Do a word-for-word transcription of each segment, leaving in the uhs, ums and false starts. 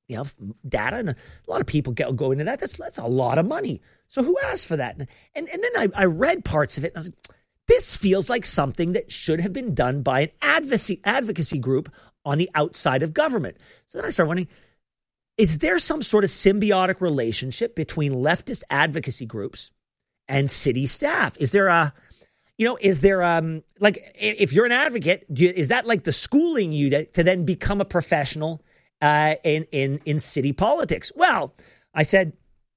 you know, data, and a lot of people go, go into that. That's that's a lot of money. So who asked for that? And and, and then I, I read parts of it, and I was like, this feels like something that should have been done by an advocacy advocacy group on the outside of government. So then I started wondering, is there some sort of symbiotic relationship between leftist advocacy groups and city staff? Is there a, you know, is there, um, like, if you're an advocate, do you, is that like the schooling you to, to then become a professional uh, in, in, in city politics? Well, I said,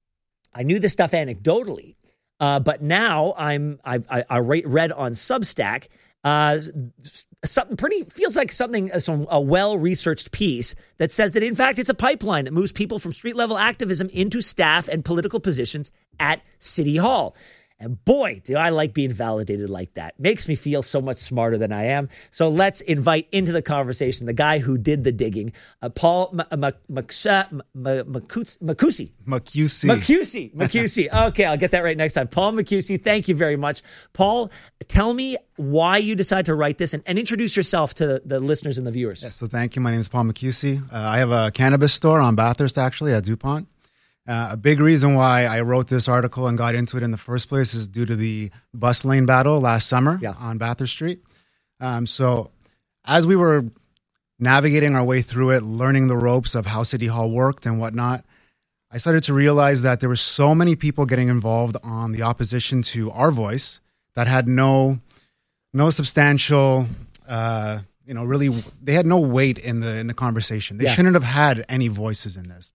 I knew this stuff anecdotally, uh, but now I'm, I've, I, I read on Substack, uh, something pretty, feels like something, some, a well-researched piece that says that, in fact, it's a pipeline that moves people from street-level activism into staff and political positions at City Hall. And boy, do I like being validated like that. Makes me feel so much smarter than I am. So let's invite into the conversation the guy who did the digging, uh, Paul Macusi. Macusi. Macusi. Macusi. Okay, I'll get that right next time. Paul Macusi, thank you very much. Paul, tell me why you decided to write this, and, and introduce yourself to the, the listeners and the viewers. Yes, so thank you. My name is Paul Macusi. Uh, I have a cannabis store on Bathurst, actually, at DuPont. Uh, a big reason why I wrote this article and got into it in the first place is due to the bus lane battle last summer yeah. on Bathurst Street. Um, so as we were navigating our way through it, learning the ropes of how City Hall worked and whatnot, I started to realize that there were so many people getting involved on the opposition to our voice that had no no substantial, uh, you know, really, they had no weight in the in the conversation. They yeah. shouldn't have had any voices in this.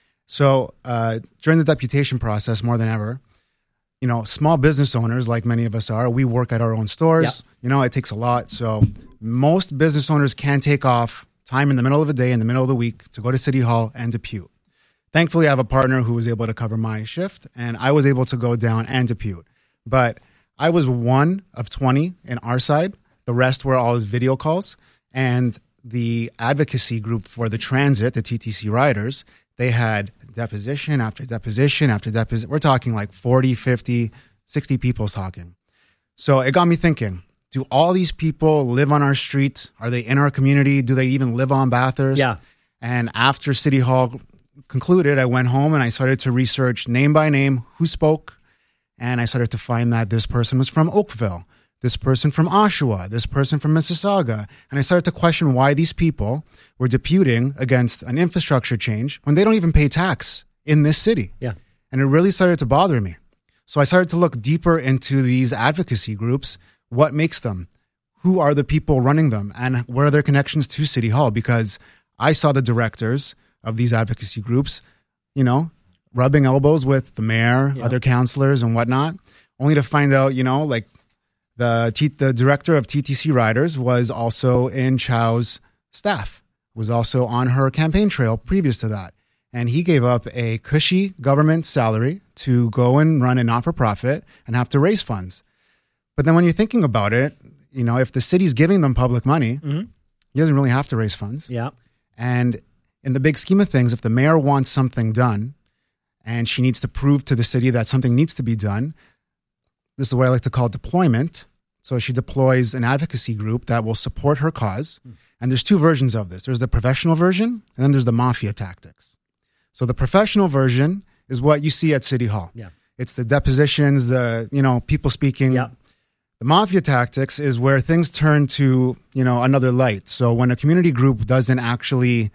So uh, during the deputation process, more than ever, you know, small business owners, like many of us are, we work at our own stores. Yeah. You know, it takes a lot. So most business owners can take off time in the middle of the day, in the middle of the week, to go to City Hall and depute. Thankfully, I have a partner who was able to cover my shift, and I was able to go down and depute. But I was one of twenty in our side. The rest were all video calls. And the advocacy group for the transit, the T T C riders, they had deposition after deposition after deposition. We're talking like forty, fifty, sixty people talking. So it got me thinking, do all these people live on our street? Are they in our community? Do they even live on Bathurst? Yeah. And after City Hall concluded, I went home and I started to research name by name who spoke. And I started to find that this person was from Oakville, this person from Oshawa, this person from Mississauga. And I started to question why these people were deputing against an infrastructure change when they don't even pay tax in this city. Yeah. And it really started to bother me. So I started to look deeper into these advocacy groups. What makes them? Who are the people running them? And what are their connections to City Hall? Because I saw the directors of these advocacy groups, you know, rubbing elbows with the mayor, yeah. other councillors and whatnot, only to find out, you know, like, The T- the director of T T C Riders was also in Chow's staff, was also on her campaign trail previous to that. And he gave up a cushy government salary to go and run a not-for-profit and have to raise funds. But then when you're thinking about it, you know, if the city's giving them public money, mm-hmm. he doesn't really have to raise funds. Yeah. And in the big scheme of things, if the mayor wants something done and she needs to prove to the city that something needs to be done, this is what I like to call deployment. So she deploys an advocacy group that will support her cause. Mm. And there's two versions of this. There's the professional version, and then there's the mafia tactics. So the professional version is what you see at City Hall. Yeah. It's the depositions, the, you know, people speaking. Yeah. The mafia tactics is where things turn to, you know, another light. So when a community group doesn't actually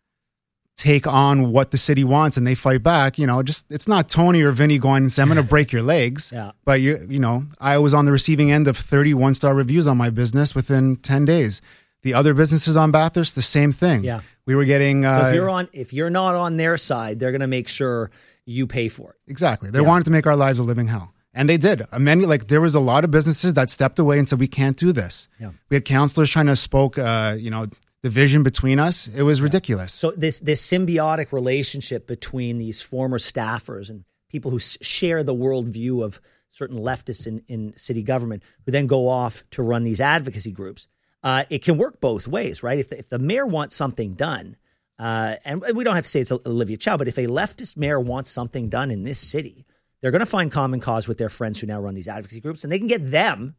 take on what the city wants and they fight back, you know, just, it's not Tony or Vinny going and saying, I'm going to break your legs. Yeah. But, you you know, I was on the receiving end of thirty one-star reviews on my business within ten days. The other businesses on Bathurst, the same thing. Yeah. We were getting... Uh, so if you're on, if you're not on their side, they're going to make sure you pay for it. Exactly. They yeah. wanted to make our lives a living hell. And they did. Many, like, there was a lot of businesses that stepped away and said, we can't do this. Yeah. We had counselors trying to spoke, uh, you know, division between us. It was ridiculous. So this this symbiotic relationship between these former staffers and people who s- share the worldview of certain leftists in, in city government, who then go off to run these advocacy groups, uh, it can work both ways, right? If the, if the mayor wants something done, uh, and we don't have to say it's Olivia Chow, but if a leftist mayor wants something done in this city, they're going to find common cause with their friends who now run these advocacy groups, and they can get them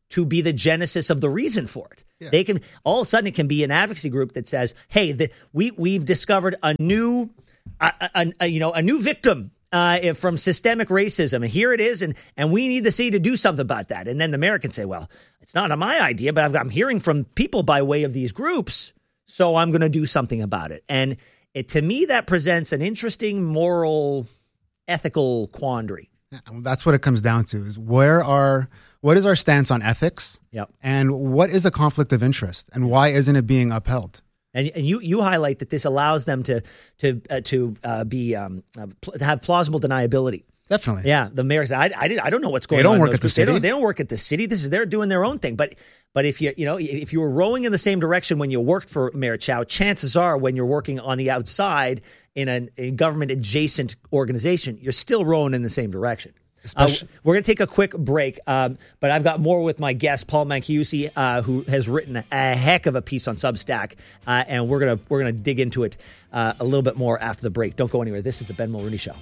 to be the genesis of the reason for it. Yeah. They can all of a sudden it can be an advocacy group that says, "Hey, the, we we've discovered a new, a, a, a, you know, a new victim uh, from systemic racism, and here it is, and and we need the city to do something about that." And then the mayor can say, "Well, it's not my idea, but I've got, I'm hearing from people by way of these groups, so I'm going to do something about it." And it, to me, that presents an interesting moral, ethical quandary. Yeah, that's what it comes down to: is where are what is our stance on ethics, yep. and what is a conflict of interest, and why isn't it being upheld? And, and you you highlight that this allows them to to uh, to uh, be um, uh, pl- to have plausible deniability. Definitely, yeah. The mayor said, "I I, did, I don't know what's going on." They don't on work those at the groups. city. They don't, they don't work at the city. This is they're doing their own thing. But but if you you know if you were rowing in the same direction when you worked for Mayor Chow, chances are when you're working on the outside in a, a government adjacent organization, you're still rowing in the same direction. Uh, we're going to take a quick break, um, but I've got more with my guest, Paul Manchiusi, uh, who has written a heck of a piece on Substack, uh, and we're going to we're going to dig into it uh, a little bit more after the break. Don't go anywhere. This is the Ben Mulroney Show.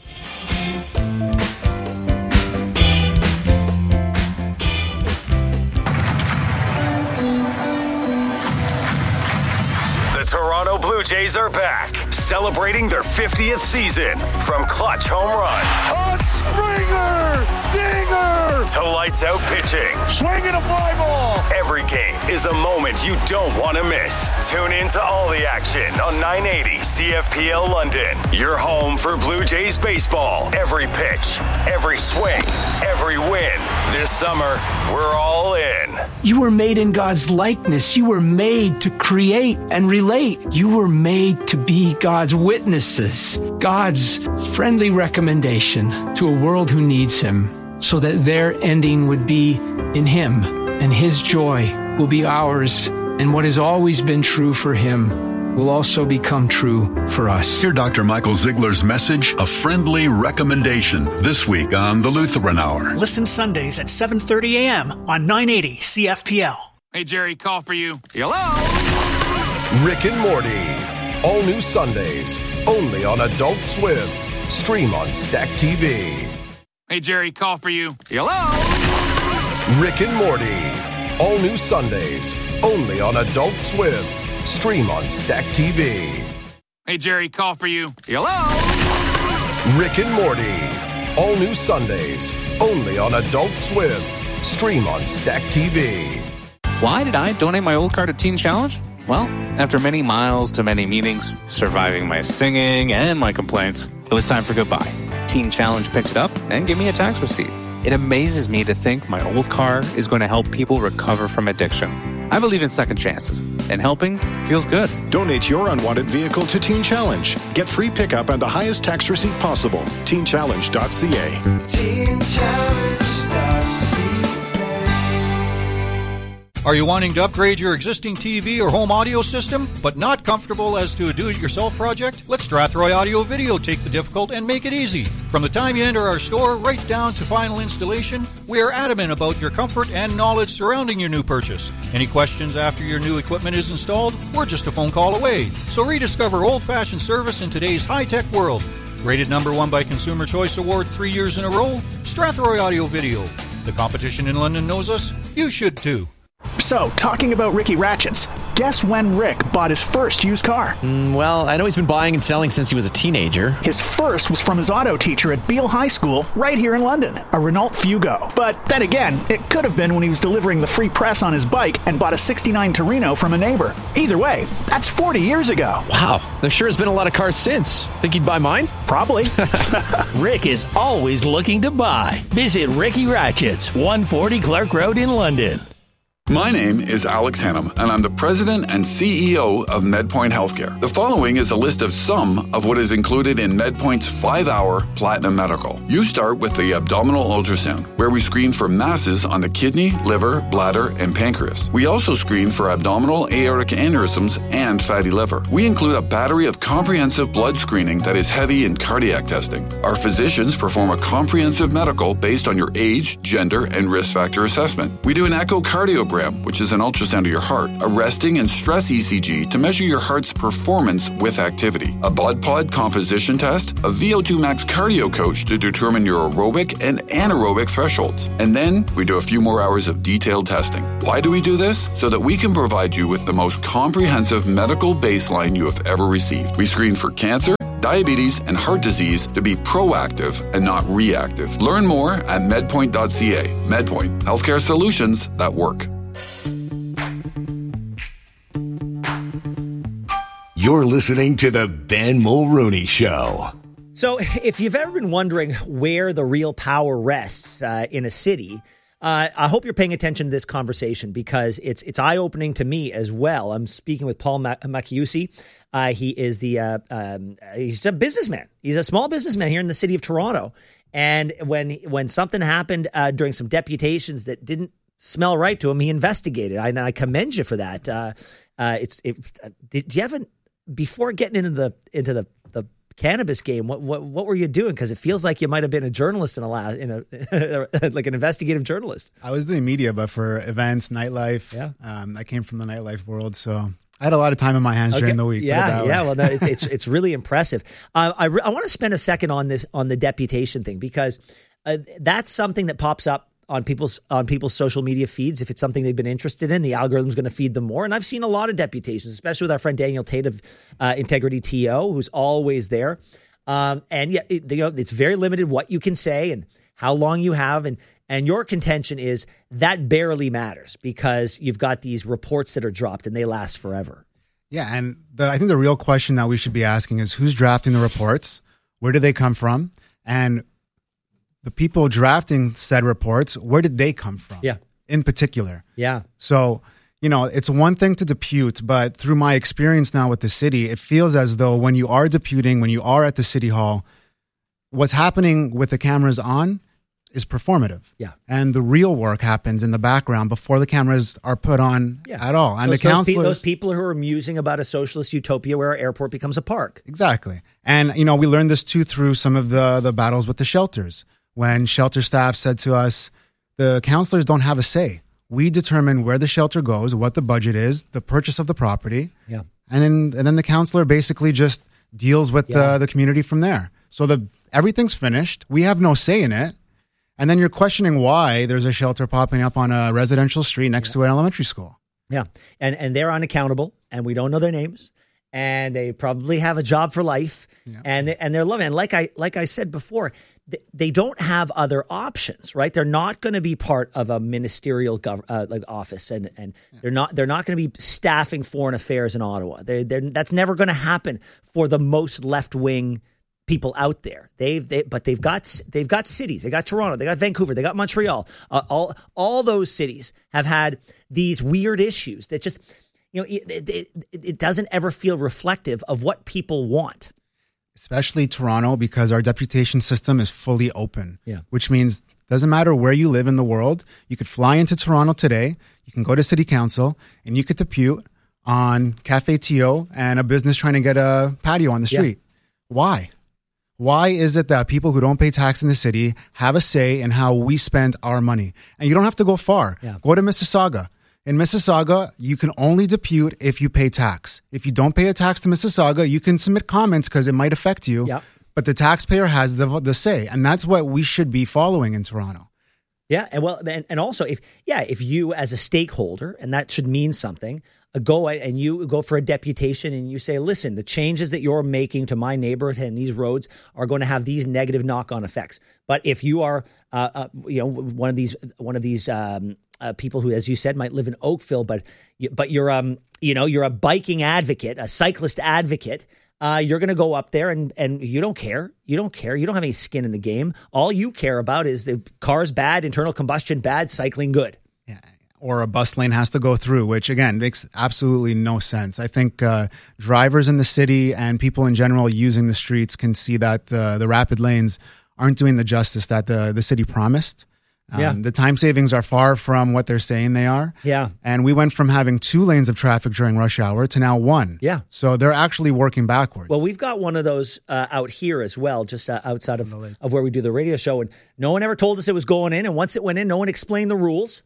Toronto Blue Jays are back, celebrating their fiftieth season. From clutch home runs, a Springer dinger, to lights out pitching, swinging a fly ball. Every game is a moment you don't want to miss. Tune in to all the action on nine eighty C F P L London. Your home for Blue Jays baseball. Every pitch, every swing, every win. This summer, we're all in. You were made in God's likeness. You were made to create and relate. You were made to be God's witnesses, God's friendly recommendation to a world who needs Him, so that their ending would be in Him, and His joy will be ours, and what has always been true for Him will also become true for us. Hear Doctor Michael Ziegler's message, A Friendly Recommendation, this week on the Lutheran Hour. Listen Sundays at seven thirty a.m. on nine eighty C F P L. Hey, Jerry, call for you. Hello? Rick and Morty. All new Sundays, only on Adult Swim. Stream on Stack T V. Hey, Jerry, call for you. Hello? Rick and Morty. All new Sundays, only on Adult Swim. Stream on Stack T V. Hey, Jerry, call for you. Hello? Rick and Morty. All new Sundays, only on Adult Swim. Stream on Stack T V. Why did I donate my old car to Teen Challenge? Well, after many miles to many meetings, surviving my singing and my complaints, it was time for goodbye. Teen Challenge picked it up and gave me a tax receipt. It amazes me to think my old car is going to help people recover from addiction. I believe in second chances, and helping feels good. Donate your unwanted vehicle to Teen Challenge. Get free pickup and the highest tax receipt possible. teen challenge dot c a. teen challenge dot c a. Are you wanting to upgrade your existing T V or home audio system, but not comfortable as to a do-it-yourself project? Let Strathroy Audio Video take the difficult and make it easy. From the time you enter our store right down to final installation, we are adamant about your comfort and knowledge surrounding your new purchase. Any questions after your new equipment is installed? We're just a phone call away. So rediscover old-fashioned service in today's high-tech world. Rated number one by Consumer Choice Award three years in a row, Strathroy Audio Video. The competition in London knows us. You should too. So, talking about Ricky Ratchets, guess when Rick bought his first used car? Mm, well, I know he's been buying and selling since he was a teenager. His first was from his auto teacher at Beale High School, right here in London, a Renault Fugo. But then again, it could have been when he was delivering the free press on his bike and bought a sixty-nine Torino from a neighbor. Either way, that's forty years ago. Wow, there sure has been a lot of cars since. Think he'd buy mine? Probably. Rick is always looking to buy. Visit Ricky Ratchets, one forty Clark Road in London. My name is Alex Hannum, and I'm the president and C E O of MedPoint Healthcare. The following is a list of some of what is included in MedPoint's five-hour Platinum Medical. You start with the abdominal ultrasound, where we screen for masses on the kidney, liver, bladder, and pancreas. We also screen for abdominal aortic aneurysms and fatty liver. We include a battery of comprehensive blood screening that is heavy in cardiac testing. Our physicians perform a comprehensive medical based on your age, gender, and risk factor assessment. We do an echocardiogram echocardiogram, which is an ultrasound of your heart, a resting and stress E C G to measure your heart's performance with activity, a blood pod composition test, a V O two max cardio coach to determine your aerobic and anaerobic thresholds. And then we do a few more hours of detailed testing. Why do we do this? So that we can provide you with the most comprehensive medical baseline you have ever received. We screen for cancer, diabetes, and heart disease to be proactive and not reactive. Learn more at medpoint dot c a. MedPoint, healthcare solutions that work. You're listening to the Ben Mulrooney Show. So if you've ever been wondering where the real power rests uh, in a city, uh, I hope you're paying attention to this conversation because it's it's eye-opening to me as well. I'm speaking with Paul Maciusi. Uh, he is the uh, um, he's a businessman. He's a small businessman here in the city of Toronto. And when when something happened uh, during some deputations that didn't smell right to him, he investigated. I, and I commend you for that. Uh, uh, it's it, uh, did you have an, before getting into the into the the cannabis game, what what what were you doing? Because it feels like you might have been a journalist in a la- in a like an investigative journalist. I was doing media, but for events, nightlife. Yeah, um, I came from the nightlife world, so I had a lot of time in my hands okay. during the week. Yeah, yeah. Well, no, it's it's it's really impressive. Uh, I re- I want to spend a second on this on the deputation thing because uh, that's something that pops up on people's on people's social media feeds. If it's something they've been interested in, the algorithm's going to feed them more. And I've seen a lot of deputations, especially with our friend Daniel Tate of uh, Integrity T O, who's always there. Um, and yeah, it, you know, it's very limited what you can say and how long you have. And and your contention is that barely matters because you've got these reports that are dropped and they last forever. Yeah, and the, I think the real question that we should be asking is who's drafting the reports? Where do they come from? And the people drafting said reports, where did they come from? Yeah. In particular. Yeah. So, you know, it's one thing to depute, but through my experience now with the city, it feels as though when you are deputing, when you are at the city hall, what's happening with the cameras on is performative. Yeah. And the real work happens in the background before the cameras are put on yeah. at all. And those, the counselors, those, pe- those people who are musing about a socialist utopia where our airport becomes a park. Exactly. And, you know, we learned this too through some of the, the battles with the shelters. When shelter staff said to us, the counselors don't have a say. We determine where the shelter goes, what the budget is, the purchase of the property. Yeah. And then, and then the counselor basically just deals with yeah. the, the community from there. So the everything's finished. We have no say in it. And then you're questioning why there's a shelter popping up on a residential street next yeah. to an elementary school. Yeah. And and they're unaccountable and we don't know their names. And they probably have a job for life. Yeah. And, and they're loving it. And like I like I said before, they don't have other options, right? They're not going to be part of a ministerial gov- uh, like office, and and they're not they're not going to be staffing foreign affairs in Ottawa. They that's never going to happen for the most left wing people out there. They've they but they've got they've got cities. They got Toronto. They got Vancouver. They got Montreal. Uh, all all those cities have had these weird issues that just you know it, it, it doesn't ever feel reflective of what people want. Especially Toronto, because our deputation system is fully open, yeah. which means doesn't matter where you live in the world, you could fly into Toronto today, you can go to city council, and you could depute on Cafe T O and a business trying to get a patio on the street. Yeah. Why? Why is it that people who don't pay tax in the city have a say in how we spend our money? And you don't have to go far. Yeah. Go to Mississauga. In Mississauga, you can only depute if you pay tax. If you don't pay a tax to Mississauga, you can submit comments because it might affect you. Yep. But the taxpayer has the the say, and that's what we should be following in Toronto. Yeah, and well, and, and also if yeah, if you as a stakeholder, and that should mean something, uh, go and you go for a deputation and you say, listen, the changes that you're making to my neighborhood and these roads are going to have these negative knock-on effects. But if you are, uh, uh, you know, one of these one of these. Um, Uh, people who, as you said, might live in Oakville, but but you're um you know you're a biking advocate, a cyclist advocate. Uh, you're going to go up there and and you don't care. You don't care. You don't have any skin in the game. All you care about is the car's bad, internal combustion bad, cycling good. Yeah. Or a bus lane has to go through, which again makes absolutely no sense. I think uh, drivers in the city and people in general using the streets can see that the the rapid lanes aren't doing the justice that the the city promised. Um, yeah. The time savings are far from what they're saying they are. Yeah. And we went from having two lanes of traffic during rush hour to now one. Yeah. So they're actually working backwards. Well, we've got one of those uh, out here as well, just uh, outside of, of where we do the radio show. And no one ever told us it was going in. And once it went in, no one explained the rules. Yeah.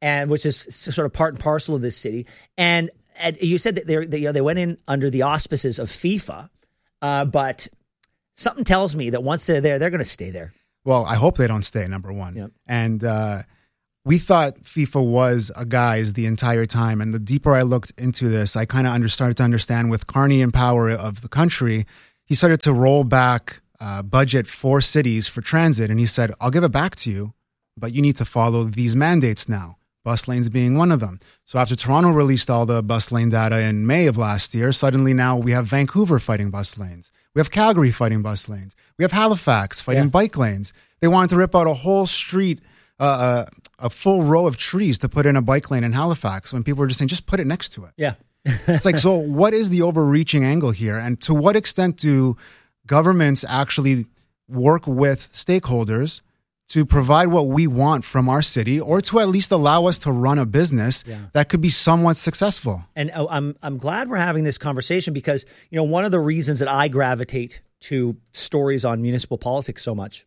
and which is sort of part and parcel of this city. And, and you said that they, they, you know, they went in under the auspices of FIFA, uh, but something tells me that once they're there, they're going to stay there. Well, I hope they don't stay, number one. Yep. And uh, we thought FIFA was a guise the entire time. And the deeper I looked into this, I kind of started to understand with Carney in power of the country, he started to roll back uh, budget for cities for transit. And he said, I'll give it back to you, but you need to follow these mandates now. Bus lanes being one of them. So after Toronto released all the bus lane data in May of last year, suddenly now we have Vancouver fighting bus lanes. We have Calgary fighting bus lanes. We have Halifax fighting yeah. bike lanes. They wanted to rip out a whole street, uh, uh, a full row of trees to put in a bike lane in Halifax when people were just saying, just put it next to it. Yeah. It's like, so what is the overreaching angle here? And to what extent do governments actually work with stakeholders to provide what we want from our city, or to at least allow us to run a business yeah. that could be somewhat successful? And I'm I'm glad we're having this conversation because, you know, one of the reasons that I gravitate to stories on municipal politics so much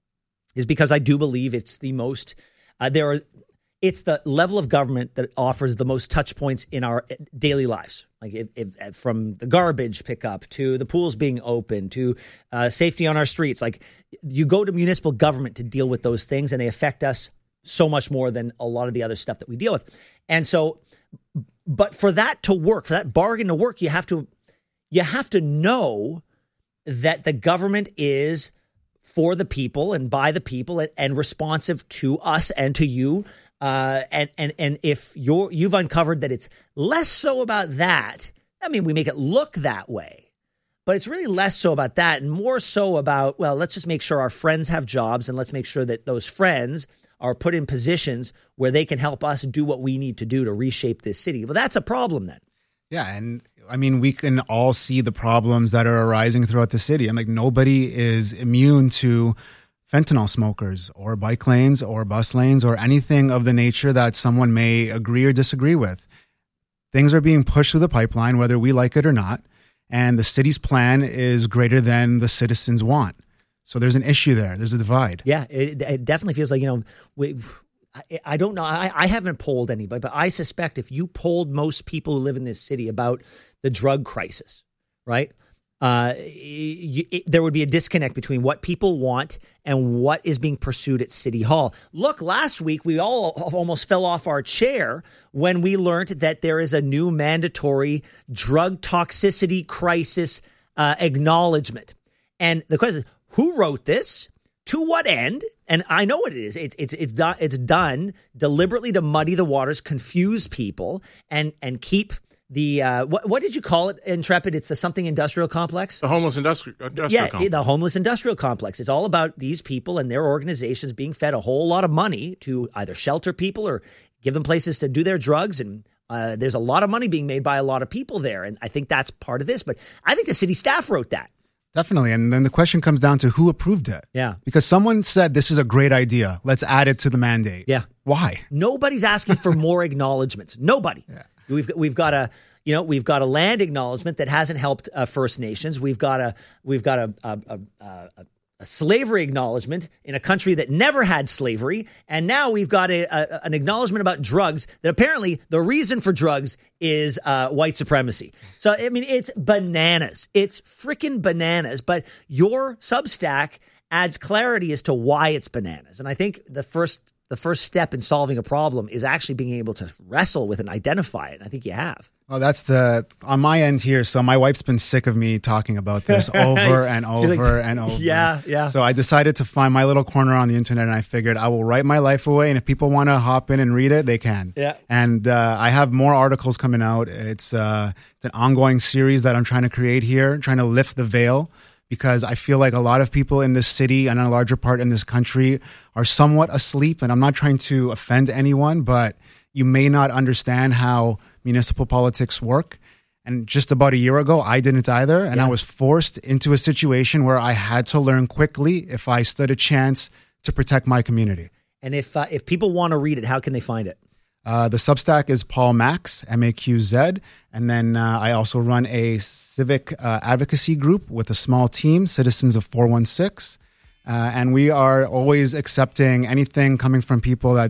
is because I do believe it's the most uh, there are it's the level of government that offers the most touch points in our daily lives. Like if, if, from the garbage pickup to the pools being open to uh, safety on our streets. Like you go to municipal government to deal with those things and they affect us so much more than a lot of the other stuff that we deal with. And so, but for that to work, for that bargain to work, you have to, you have to know that the government is for the people and by the people and, and responsive to us and to you. Uh, and, and, and if you're, you've uncovered that it's less so about that, I mean, we make it look that way, but it's really less so about that and more so about, well, let's just make sure our friends have jobs and let's make sure that those friends are put in positions where they can help us do what we need to do to reshape this city. Well, that's a problem then. Yeah. And I mean, we can all see the problems that are arising throughout the city. I'm like, nobody is immune to fentanyl smokers or bike lanes or bus lanes or anything of the nature that someone may agree or disagree with. Things are being pushed through the pipeline, whether we like it or not. And the city's plan is greater than the citizens want. So there's an issue there. There's a divide. Yeah, it, it definitely feels like, you know, we, I, I don't know. I, I haven't polled anybody, but I suspect if you polled most people who live in this city about the drug crisis, right? Uh, you, it, there would be a disconnect between what people want and what is being pursued at City Hall. Look, last week we all almost fell off our chair when we learned that there is a new mandatory drug toxicity crisis uh, acknowledgement. And the question is, who wrote this? To what end? And I know what it is. It's it's it's done. It's done deliberately to muddy the waters, confuse people, and and keep. The uh, what what did you call it, Intrepid? It's the something industrial complex. The homeless industrial, industrial yeah, complex. the homeless industrial complex. It's all about these people and their organizations being fed a whole lot of money to either shelter people or give them places to do their drugs. And uh, there's a lot of money being made by a lot of people there. And I think that's part of this. But I think the city staff wrote that. Definitely. And then the question comes down to who approved it. Yeah. Because someone said this is a great idea. Let's add it to the mandate. Yeah. Why? Nobody's asking for more acknowledgements. Nobody. Yeah. We've we've got a you know we've got a land acknowledgement that hasn't helped uh, First Nations. We've got a we've got a a, a, a a slavery acknowledgement in a country that never had slavery, and now we've got a, a an acknowledgement about drugs that apparently the reason for drugs is uh, white supremacy. So I mean, it's bananas. It's freaking bananas. But your Substack adds clarity as to why it's bananas, and I think the first. The first step in solving a problem is actually being able to wrestle with and identify it. And I think you have. Oh, that's the on my end here. So my wife's been sick of me talking about this over and over like, and over. Yeah, yeah. So I decided to find my little corner on the internet, and I figured I will write my life away. And if people want to hop in and read it, they can. Yeah. And uh, I have more articles coming out. It's uh, it's an ongoing series that I'm trying to create here, trying to lift the veil. Because I feel like a lot of people in this city and a larger part in this country are somewhat asleep. And I'm not trying to offend anyone, but you may not understand how municipal politics work. And just about a year ago, I didn't either. And yeah. I was forced into a situation where I had to learn quickly if I stood a chance to protect my community. And if uh, if people want to read it, how can they find it? Uh, the Substack is Paul Max, M A Q Z. And then uh, I also run a civic uh, advocacy group with a small team, Citizens of four one six. Uh, and we are always accepting anything coming from people that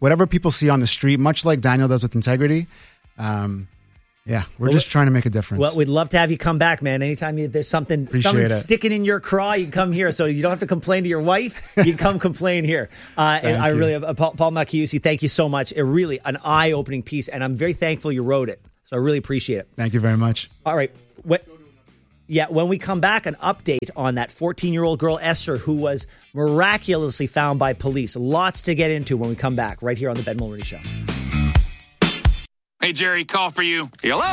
whatever people see on the street, much like Daniel does with integrity. Um, yeah, we're well, just trying to make a difference. Well, we'd love to have you come back, man. Anytime you, there's something, something sticking in your craw, you can come here. So you don't have to complain to your wife. You can come complain here. Uh, and I you. really, uh, Paul, Paul Machiusi, thank you so much. It really an eye-opening piece, and I'm very thankful you wrote it. So I really appreciate it. Thank you very much. All right. What, yeah, when we come back, an update on that fourteen-year-old girl, Esther, who was miraculously found by police. Lots to get into when we come back, right here on the Ben Mulroney Show. Hey, Jerry, call for you. Hello?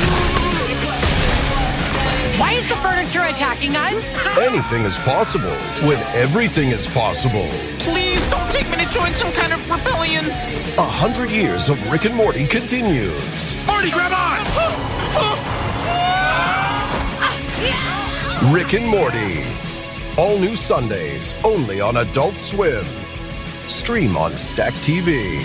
Why is the furniture attacking us? Anything is possible when everything is possible. Please don't take me to join some kind of rebellion. A hundred years of Rick and Morty continues. Morty, grab on! Rick and Morty. All new Sundays, only on Adult Swim. Stream on Stack T V.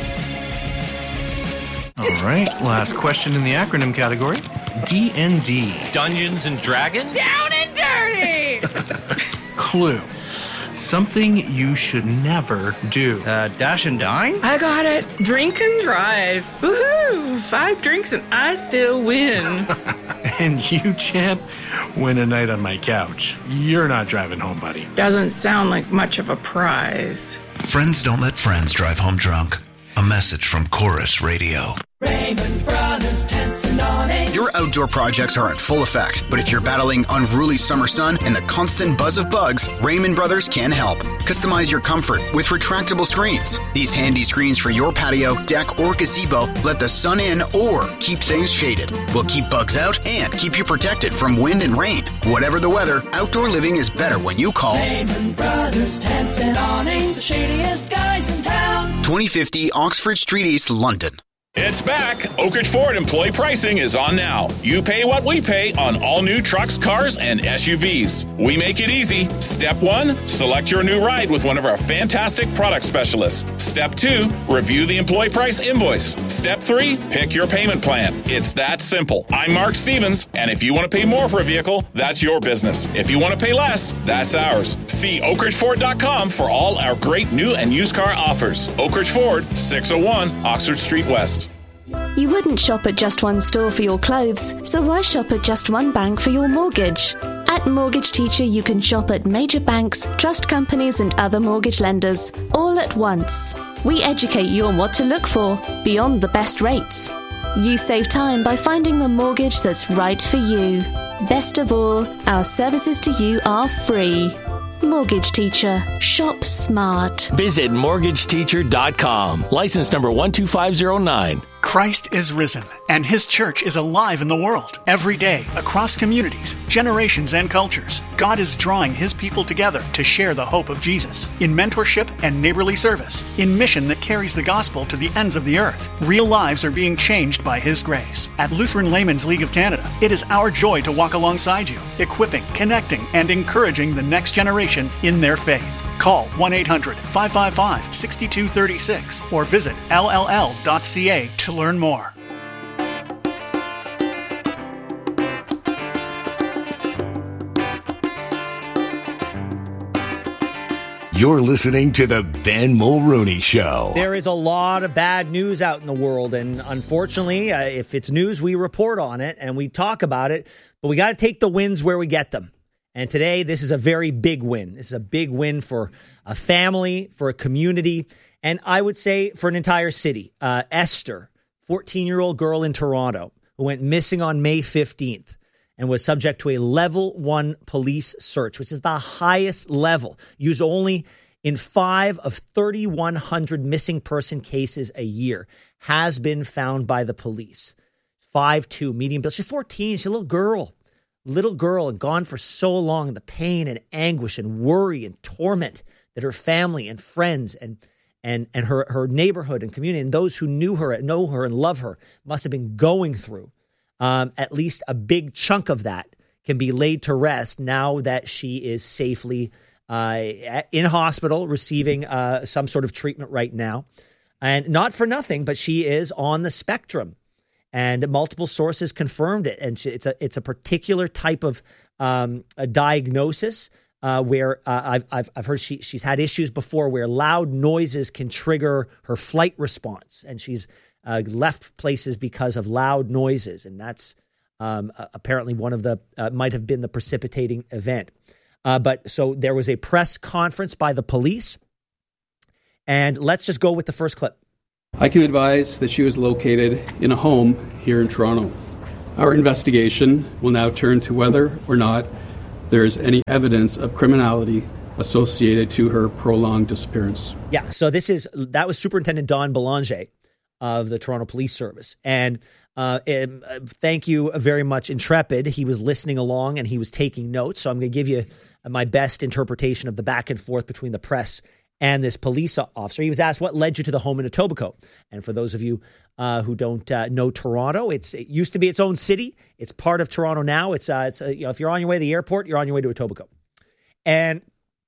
All right, last question in the acronym category. D and D. Dungeons and Dragons? Down and dirty! Clue. Something you should never do. Uh, dash and dine? I got it. Drink and drive. Woohoo! Five drinks and I still win. And you, champ, win a night on my couch. You're not driving home, buddy. Doesn't sound like much of a prize. Friends don't let friends drive home drunk. A message from Chorus Radio. Raymond Brothers Tents and Awnings. Your outdoor projects are in full effect, but if you're battling unruly summer sun and the constant buzz of bugs, Raymond Brothers can help. Customize your comfort with retractable screens. These handy screens for your patio, deck, or gazebo let the sun in or keep things shaded. Will keep bugs out and keep you protected from wind and rain. Whatever the weather, outdoor living is better when you call Raymond Brothers Tents and Awnings, the shadiest guys in town. twenty fifty Oxford Street East, London. It's back. Oak Ridge Ford employee pricing is on now. You pay what we pay on all new trucks, cars, and S U Vs. We make it easy. Step one, select your new ride with one of our fantastic product specialists. Step two, review the employee price invoice. Step three, pick your payment plan. It's that simple. I'm Mark Stevens, and if you want to pay more for a vehicle, that's your business. If you want to pay less, that's ours. See oak ridge ford dot com for all our great new and used car offers. Oak Ridge Ford, six oh one Oxford Street West. You wouldn't shop at just one store for your clothes, so why shop at just one bank for your mortgage? At Mortgage Teacher, you can shop at major banks, trust companies, and other mortgage lenders, all at once. We educate you on what to look for, beyond the best rates. You save time by finding the mortgage that's right for you. Best of all, our services to you are free. Mortgage Teacher. Shop smart. Visit mortgage teacher dot com. License number one two five zero nine. Christ is risen, and His church is alive in the world. Every day, across communities, generations, and cultures, God is drawing His people together to share the hope of Jesus in mentorship and neighborly service, in mission that carries the gospel to the ends of the earth. Real lives are being changed by His grace. At Lutheran Laymen's League of Canada, it is our joy to walk alongside you, equipping, connecting, and encouraging the next generation in their faith. Call one eight hundred five five five six two three six or visit L L L dot C A to learn more. You're listening to the Ben Mulroney Show. There is a lot of bad news out in the world, and unfortunately, uh, if it's news, we report on it and we talk about it, but we got to take the wins where we get them. And today, this is a very big win. This is a big win for a family, for a community, and I would say for an entire city. Uh, Esther, fourteen-year-old girl in Toronto, who went missing on May fifteenth and was subject to a level one police search, which is the highest level, used only in five of thirty-one hundred missing person cases a year, has been found by the police. five two, medium bill. She's fourteen. She's a little girl. Little girl and gone for so long, the pain and anguish and worry and torment that her family and friends and and and her, her neighborhood and community and those who knew her, know her and love her must have been going through. Um, at least a big chunk of that can be laid to rest now that she is safely uh, in hospital receiving uh, some sort of treatment right now. And not for nothing, but she is on the spectrum. And multiple sources confirmed it. And it's a it's a particular type of um, a diagnosis uh, where uh, I've, I've I've heard she she's had issues before where loud noises can trigger her flight response, and she's uh, left places because of loud noises, and that's um, apparently one of the uh, might have been the precipitating event. Uh, but so there was a press conference by the police, and let's just go with the first clip. I can advise that she was located in a home here in Toronto. Our investigation will now turn to whether or not there is any evidence of criminality associated to her prolonged disappearance. Yeah, so this is that was Superintendent Don Belanger of the Toronto Police Service. And uh, um, thank you very much, Intrepid. He was listening along and he was taking notes. So I'm going to give you my best interpretation of the back and forth between the press and this police officer. He was asked, what led you to the home in Etobicoke? And for those of you uh, who don't uh, know Toronto, it's it used to be its own city. It's part of Toronto now. It's, uh, it's uh, you know, if you're on your way to the airport, you're on your way to Etobicoke. And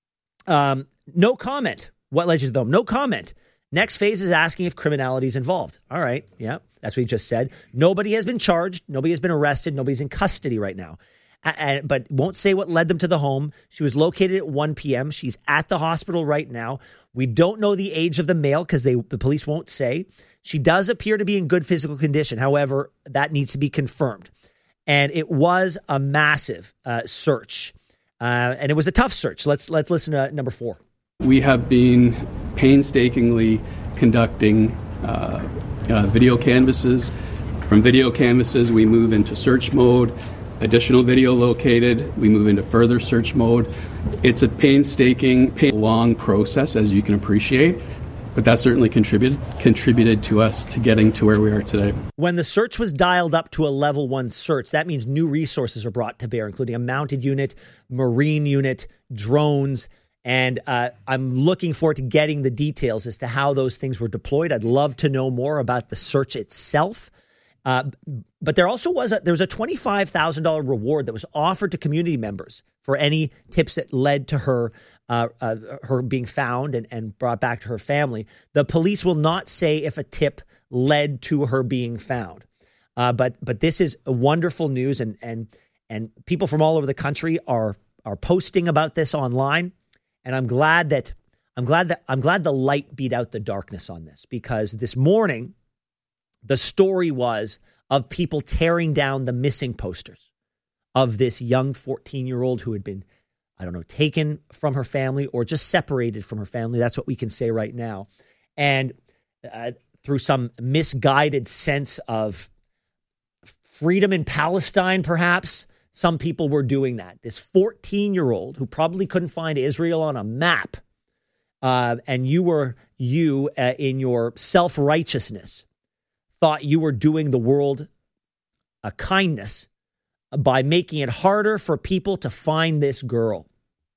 um, no comment. What led you to the home? No comment. Next phase is asking if criminality is involved. All right. Yeah, that's what he just said. Nobody has been charged. Nobody has been arrested. Nobody's in custody right now. Uh, but won't say what led them to the home. She was located at one p.m. She's at the hospital right now. We don't know the age of the male because they the police won't say. She does appear to be in good physical condition. However, that needs to be confirmed. And it was a massive uh, search. Uh, and it was a tough search. Let's let's listen to number four. We have been painstakingly conducting uh, uh, video canvasses. From video canvasses, we move into search mode. Additional video located, we move into further search mode. It's a painstaking, pain- long process, as you can appreciate, but that certainly contributed contributed to us to getting to where we are today. When the search was dialed up to a level one search, that means new resources are brought to bear, including a mounted unit, marine unit, drones, and uh, I'm looking forward to getting the details as to how those things were deployed. I'd love to know more about the search itself. Uh, but there also was a, there was a twenty-five thousand dollars reward that was offered to community members for any tips that led to her uh, uh, her being found and, and brought back to her family. The police will not say if a tip led to her being found. Uh, but but this is wonderful news, and and and people from all over the country are are posting about this online, and I'm glad that I'm glad that I'm glad the light beat out the darkness on this, because this morning the story was of people tearing down the missing posters of this young fourteen-year-old who had been, I don't know, taken from her family or just separated from her family. That's what we can say right now. And uh, through some misguided sense of freedom in Palestine, perhaps, some people were doing that. This fourteen-year-old who probably couldn't find Israel on a map, uh, and you were, you uh, in your self-righteousness, thought you were doing the world a kindness by making it harder for people to find this girl.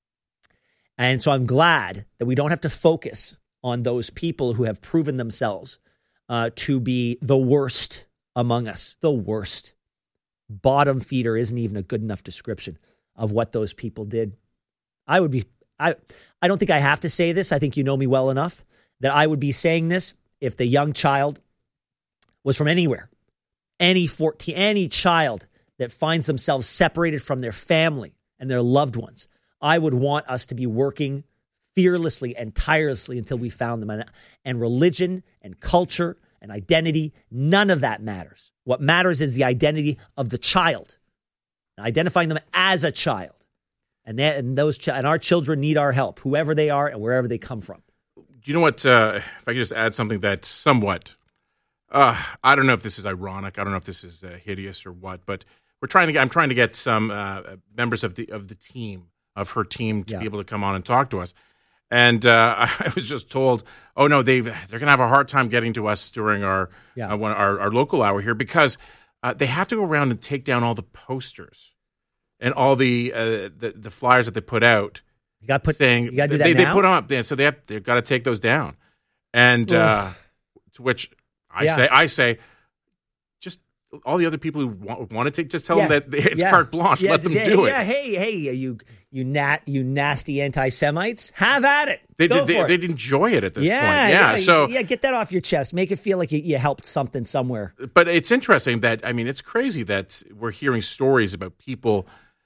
And so I'm glad that we don't have to focus on those people who have proven themselves uh, to be the worst among us, the worst. Bottom feeder isn't even a good enough description of what those people did. I would be, I, I don't think I have to say this. I think you know me well enough that I would be saying this if the young child was from anywhere. Any fourteen, any child that finds themselves separated from their family and their loved ones, I would want us to be working fearlessly and tirelessly until we found them. And, and religion and culture and identity, none of that matters. What matters is the identity of the child, identifying them as a child. And, that, and those ch- and our children need our help, whoever they are and wherever they come from. Do you know what? Uh, if I could just add something that's somewhat. Uh, I don't know if this is ironic. I don't know if this is uh, hideous or what, but we're trying to get, I'm trying to get some uh, members of the of the team, of her team, to yeah. be able to come on and talk to us. And uh, I was just told, oh, no, they've, they're going to have a hard time getting to us during our yeah. uh, one, our, our local hour here because uh, they have to go around and take down all the posters and all the uh, the, the flyers that they put out. You got to put saying you got to do that they, now? they put them up, so they have they've got to take those down. And uh, to which I yeah. say, I say, just all the other people who want, want to take, just tell yeah. them that it's yeah. carte blanche. Yeah, Let them say, do yeah, it. Hey, hey, you, you nat, you nasty anti-Semites, have at it. They Go did. for They, it. they'd enjoy it at this yeah, point. Yeah, yeah. So yeah, get that off your chest. Make it feel like you, you helped something somewhere. But it's interesting that I mean, it's crazy that we're hearing stories about people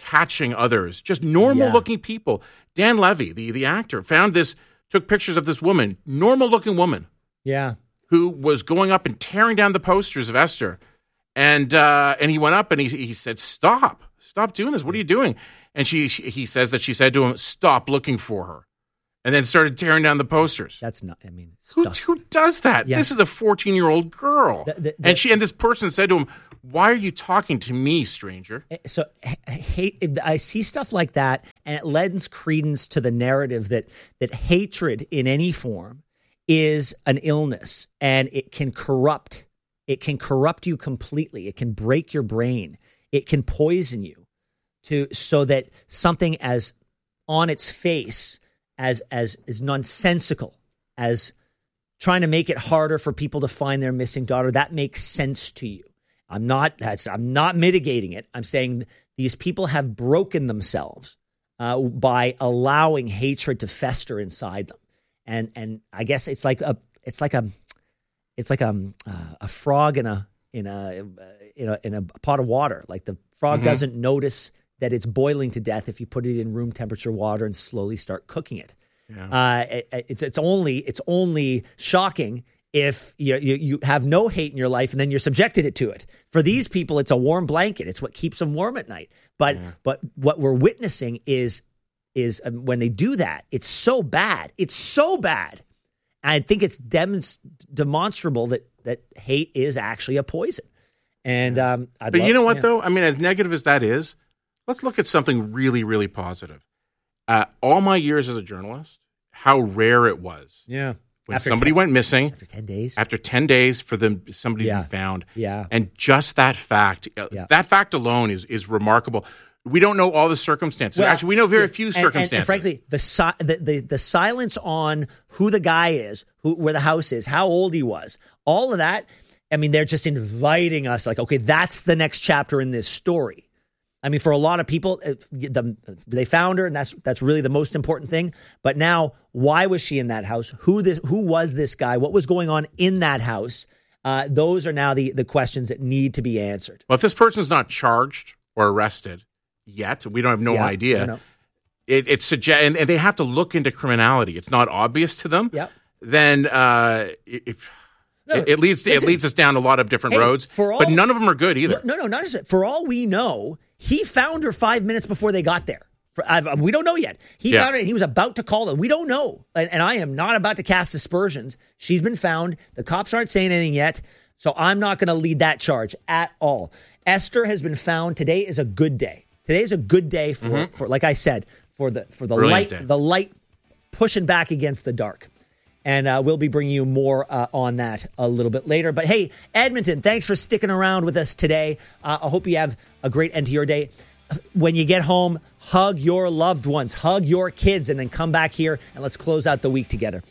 catching others, just normal Yeah. looking people. Dan Levy, the, the actor, found this, took pictures of this woman, normal looking woman, Yeah. who was going up and tearing down the posters of Esther. And uh, and he went up and he he said, "Stop, stop doing this. What are you doing?" And she, she he says that she said to him, "Stop looking for her," and then started tearing down the posters. That's not. I mean, who who does that? Yeah. This is a fourteen year old girl, The- the- the- and she and this person said to him, "Why are you talking to me, stranger?" So h- hate. I see stuff like that, and it lends credence to the narrative that that hatred in any form is an illness, and it can corrupt. It can corrupt you completely. It can break your brain. It can poison you, to so that something as on its face as as as nonsensical as trying to make it harder for people to find their missing daughter, that makes sense to you. I'm not that's I'm not mitigating it. I'm saying these people have broken themselves uh, by allowing hatred to fester inside them, and and I guess it's like a it's like a it's like a uh, a frog in a in a in a in a pot of water. Like the frog Mhm. doesn't notice that it's boiling to death if you put it in room temperature water and slowly start cooking it. Yeah. Uh, it, it's it's only it's only shocking if you, you you have no hate in your life and then you're subjected it to it. For these people, it's a warm blanket. It's what keeps them warm at night. But Yeah. but what we're witnessing is is um, when they do that, it's so bad. It's so bad. I think it's demonst- demonstrable that that hate is actually a poison. And um, I'd But love- you know what, yeah. though? I mean, as negative as that is, let's look at something really, really positive. Uh, all my years as a journalist, how rare it was Yeah. when After somebody ten- went missing. After ten days. After ten days for them somebody Yeah. to be found. Yeah. And just that fact, uh, Yeah. that fact alone is is remarkable. We don't know all the circumstances. Well, Actually, we know very yeah, few and- circumstances. And, and frankly, the, si- the the the silence on who the guy is, who where the house is, how old he was, all of that. I mean, they're just inviting us, like, okay, that's the next chapter in this story. I mean, for a lot of people, uh, the, they found her, and that's that's really the most important thing. But now, why was she in that house? Who this? Who was this guy? What was going on in that house? Uh, those are now the the questions that need to be answered. Well, if this person's not charged or arrested yet, we don't have no Yeah, idea. no, no. It, it suggest, and, and they have to look into criminality. It's not obvious to them. Yep. Then uh, it, it, No, it, it leads listen. it leads us down a lot of different Hey, roads, for all- but none of them are good either. No, no, not just for all we know, he found her five minutes before they got there. For, I've, we don't know yet. He Yeah. found her and he was about to call them. We don't know. And, and I am not about to cast aspersions. She's been found. The cops aren't saying anything yet. So I'm not going to lead that charge at all. Esther has been found. Today is a good day. Today is a good day for, Mhm. for like I said, for the for the Brilliant light, day. the light pushing back against the dark. And uh, we'll be bringing you more uh, on that a little bit later. But hey, Edmonton, thanks for sticking around with us today. Uh, I hope you have a great end to your day. When you get home, hug your loved ones, hug your kids, and then come back here and let's close out the week together.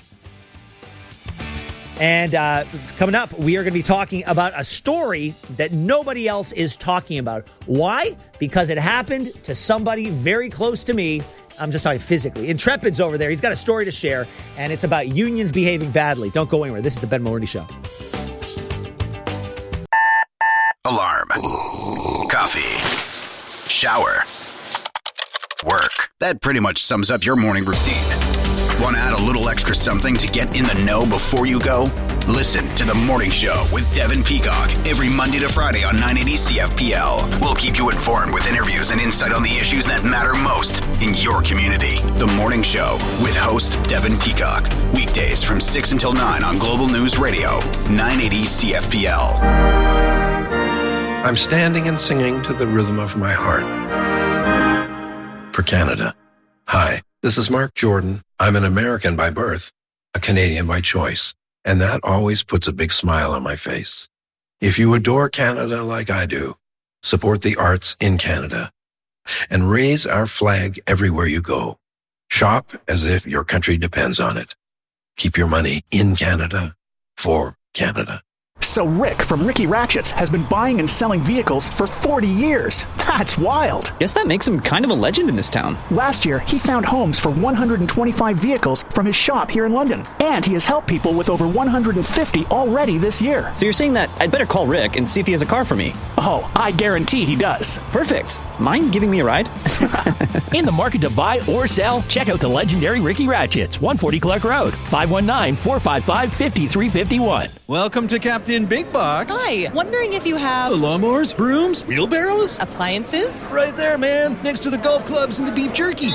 And uh, coming up, we are going to be talking about a story that nobody else is talking about. Why? Because it happened to somebody very close to me. I'm just talking physically. Intrepid's over there. He's got a story to share, and it's about unions behaving badly. Don't go anywhere. This is the Ben Mulroney Show. Alarm. Coffee. Shower. Work. That pretty much sums up your morning routine. Want to add a little extra something to get in the know before you go? Listen to The Morning Show with Devin Peacock every Monday to Friday on nine eighty C F P L. We'll keep you informed with interviews and insight on the issues that matter most in your community. The Morning Show with host Devin Peacock. Weekdays from six until nine on Global News Radio, nine eighty C F P L. I'm standing and singing to the rhythm of my heart. For Canada. Hi, this is Mark Jordan. I'm an American by birth, a Canadian by choice, and that always puts a big smile on my face. If you adore Canada like I do, support the arts in Canada and raise our flag everywhere you go. Shop as if your country depends on it. Keep your money in Canada for Canada. So Rick from Ricky Ratchets has been buying and selling vehicles for forty years. That's wild. Guess that makes him kind of a legend in this town. Last year, he found homes for one hundred twenty-five vehicles from his shop here in London. And he has helped people with over one hundred fifty already this year. So you're saying that I'd better call Rick and see if he has a car for me? Oh, I guarantee he does. Perfect. Mind giving me a ride? In the market to buy or sell, check out the legendary Ricky Ratchets, one forty Clark Road, five one nine, four five five, five three five one. Welcome to Captain Big Box. Hi, wondering if you have... lawnmowers, brooms, wheelbarrows? Appliances? Right there, man, next to the golf clubs and the beef jerky.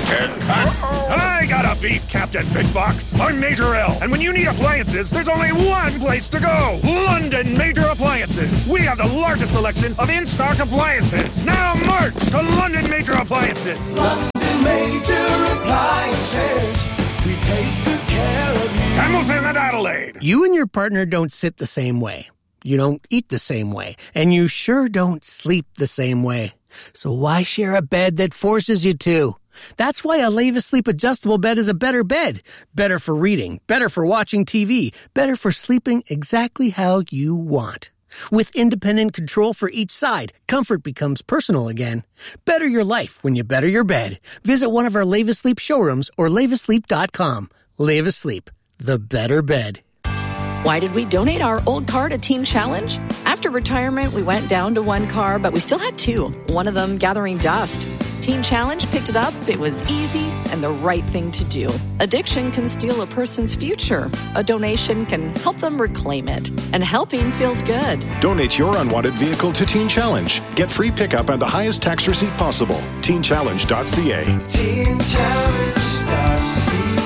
I got a beef, Captain Big Box. I'm Major L, and when you need appliances, there's only one place to go. London Major Appliances. We have the largest selection of in-stock appliances. Now march to London Major Appliances. London Major Appliances. We take good care of you. Hamilton and Adelaide. You and your partner don't sit the same way. You don't eat the same way. And you sure don't sleep the same way. So why share a bed that forces you to? That's why a Leva Sleep adjustable bed is a better bed. Better for reading, better for watching T V, better for sleeping exactly how you want. With independent control for each side, comfort becomes personal again. Better your life when you better your bed. Visit one of our Leva Sleep showrooms or leva sleep dot com. Leva Sleep, the better bed. Why did we donate our old car to Teen Challenge? After retirement, we went down to one car, but we still had two, one of them gathering dust. Teen Challenge picked it up. It was easy and the right thing to do. Addiction can steal a person's future. A donation can help them reclaim it. And helping feels good. Donate your unwanted vehicle to Teen Challenge. Get free pickup and the highest tax receipt possible. teen challenge dot c a. teen challenge dot c a.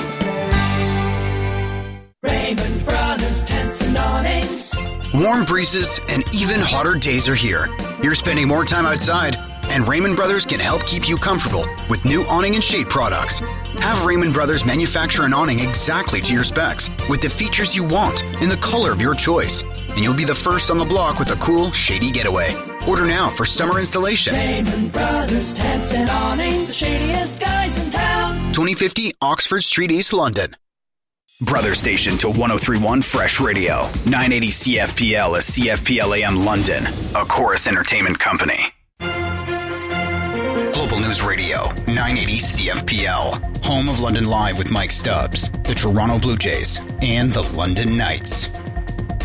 Raymond Brothers Tents and Awnings. Warm breezes and even hotter days are here. You're spending more time outside, and Raymond Brothers can help keep you comfortable with new awning and shade products. Have Raymond Brothers manufacture an awning exactly to your specs with the features you want in the color of your choice. And you'll be the first on the block with a cool, shady getaway. Order now for summer installation. Raymond Brothers Tents and Awnings, the shadiest guys in town. twenty fifty Oxford Street, East London. Brother station to one oh three point one Fresh Radio. nine eighty C F P L is C F P L A M London, a Chorus Entertainment company. Global News Radio, nine eighty C F P L. Home of London Live with Mike Stubbs, the Toronto Blue Jays, and the London Knights.